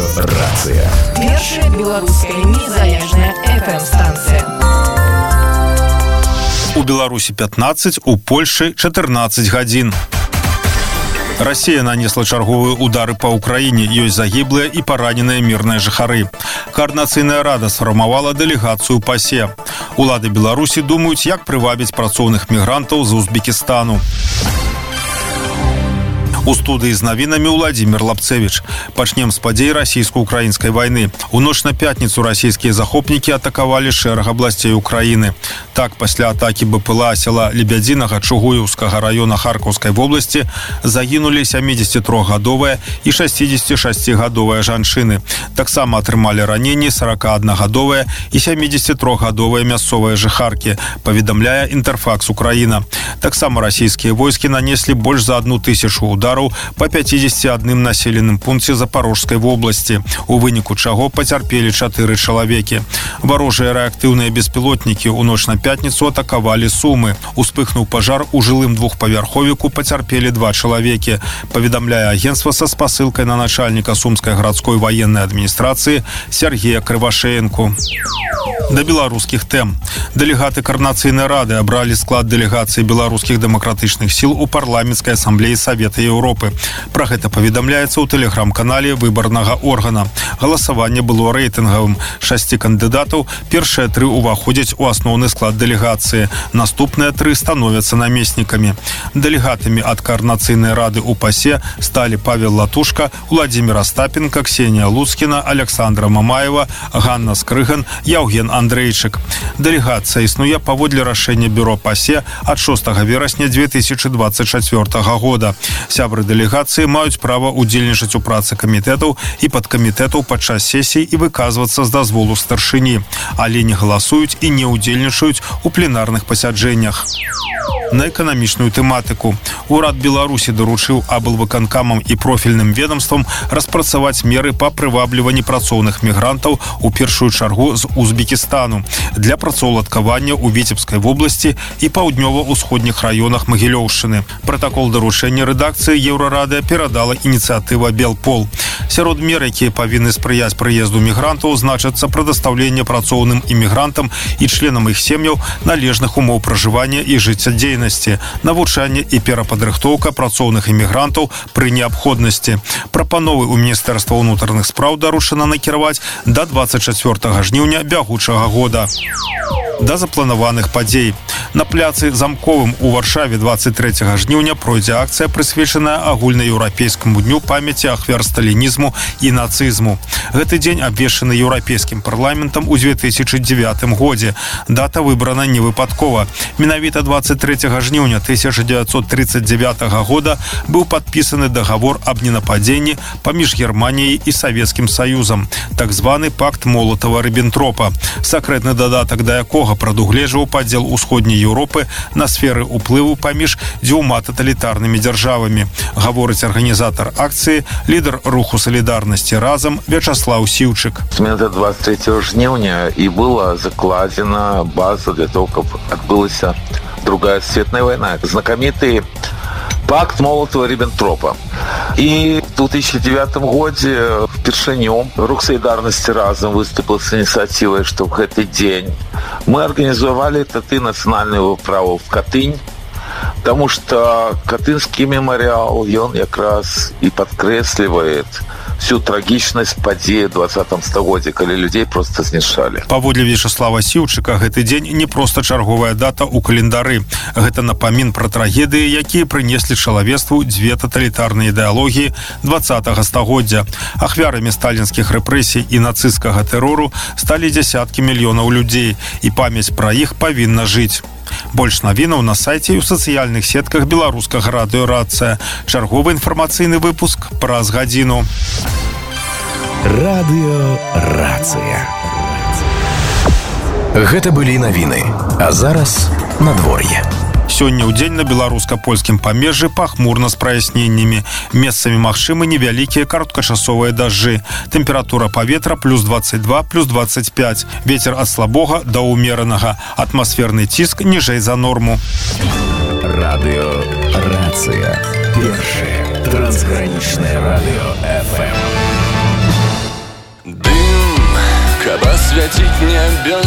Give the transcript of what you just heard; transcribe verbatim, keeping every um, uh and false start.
Радыёрацыя. Першая беларуская незалежная эф эм-станцыя. У Беларусі пятнаццаць, у Польшы чатырнаццаць гадзін. Россия нанесла чарговыя удары по Украине, ёсць загіблыя і параненыя мірныя жыхары. Координацыйная рада сфармавала дэлегацыю ПАСЕ. Улады Беларусі думаюць, як прывабіць працоўных мігрантаў з Узбекістану. У студыі з навінамі Владимир Лапцевич. Пачнем з падзей расійска-украінскай вайны. У ноч на пятніцу расійскія захопнікі атакавалі шэраг абласцей Украіны. Так, пасля атакі БПЛА села Лебядзінага Чугуеўскага района Харкаўскай вобласці загінулі сямідзесятитрохгадовая і шасцідзесятишасцігадовая жанчыны. Таксама атрымалі раненні сорокааднагадовая і сямідзесятитрохгадовая мясцовыя жыхаркі, паведамляе Інтэрфакс Украіна. Таксама расійскія войскі нанеслі больш за одну тысячу удараў по пятидесяти одним населенным пункце Запорожской области, у выніку чаго пацярпелі чатыры чалавекі. Варожыя рэактыўныя беспілотнікі ў ноч на пятніцу атакавалі Сумы. Успыхнуў пажар у жылым двухпавярховіку, пацярпелі два чалавекі, паведамляе агентства са спасылкай на начальніка Сумскай гарадской военной адміністрацыі Сергея Крывашеенку. Да беларускіх тэм. Дэлегаты Координацыйнай рады абралі склад дэлегацыі беларускіх дэмакратычных сіл у парламенцкай асамблеі Савета Еўропы. Пра гэта паведамляецца ў тэлеграм-канале выбарнага органа. Галасаванне было рэйтынгавым. Шасці кандыдатаў, першыя тры уваходзяць у асноўны склад дэлегацыі. Наступныя тры становяцца намеснікамі. Дэлегатамі ад Координацыйнай рады ў ПАСЕ сталі Павел Латушка, Владимир Остапенко, Ксенія Луцкіна, Александра Мамаева, Ганна Скрыган, Яўген Андрейчык. Дэлегацыя існуе паводле рашэння бюро ПАСЕ ад шостага верасня две тысячи двадцать четвёртага года. Сябры дэлегацыі маюць права удзельнічаць у працы камітэтаў і падкамітэтаў падчас сесій і выказвацца з дазволу старшыні, але не галасуюць і не удзельнічаюць у пленарных пасяджэннях. На эканамічную тэматыку. Урад Беларусі даручыў аблвыканкамам і профільным ведомствам распрацаваць меры па прывабліванні працоўных мігрантаў у першую чаргу з Узбекістану для працаўладкавання ў Віцебскай вобласці і паўднёва-ўсходніх раёнах Магілёўшчыны. Пратакол даручэння рэдакцыі Еўрарады перадала ініцыятыва Белпол. Сярод мер, якія павінны спрыяць прыезду мігрантаў, значацца прадастаўленне працоўным імігрантам і членам іх сем'яў належных умоў пражывання і жыццядзейнасці, навучанне і перападрыхтоўка працоўных імігрантаў пры неабходнасці. Прапановы ў Міністэрства ўнутраных спраў даручана накіраваць да двадцать чацвёртага жніўня бягучага года. Да запланаваных падзей. На пляцы Замковым у Варшаве двадцать трэцяга жніўня пройдзе акцыя, прысвечаная агульнаеўрапейскаму дню памяці ахвяр сталінізму і нацызму. Гэты дзень абвешчаны еўрапейскім парламентам у две тысячи девятым годзе. Дата выбрана не выпадкова. Менавіта двадцать трэцяга жніўня тысяча девятьсот тридцать девятага года быў падпісаны дагавор аб ненападзенні паміж Германіяй і Савецкім Саюзам, так званы пакт Молатава-Ріббентропа, сакрэтны дадатак да якога прадугледжваў падзел усходняй Еўропы на сферы ўплыву паміж дзвюма таталітарнымі дзяржавамі, гаворыць арганізатар акцыі, лідар руху салідарнасці разам Вячаслав Сіўчык. С двадцать третьего жніўня і была закладена база для того, каб адбылася другая светная война. Знакомитый пакт Молотова-Риббентропа. И в две тысячи девятом годзе впершыню рух солидарности разом выступил с инициативой, что в этот день мы организовали таты национальную выправу в Катынь, потому что Катынский мемориал, он как раз и подкресливает всю трагічнасць падзеі двадцатым стагоддзі, калі людзей проста знішчалі. Паводле Вячаслава Сіўчыка, гэты дзень не проста чарговая дата ў календары. Гэта напамін пра трагедыі, якія прынеслі чалавецтву дзве таталітарныя ідэалогіі двадцатага стагоддзя. Ахвярамі сталінскіх рэпрэсій і нацысцкага тэрору сталі дзясяткі мільёнаў людзей, і памяць пра іх павінна жыць. Больш навінаў на сайце і ў сацыяльных сетках беларускага радыёрацыя. Чарговы інфармацыйны выпуск праз гадзіну. Радыёрацыя. Гэта былі навіны, а зараз надвор'е. Сёння ў дзень на беларуска-польскім памежжы пахмурна з праясненнямі. Месцамі магчымы невялікія кароткачасовыя дажджы. Тэмпература паветра плюс двадцать два, плюс двадцать пять. Вецер ад слабога да ўмеранага. Атмасферны ціск ніжэй за норму. Радыёрацыя. Першае трансгранічнае радыё эф эм. осветить небес.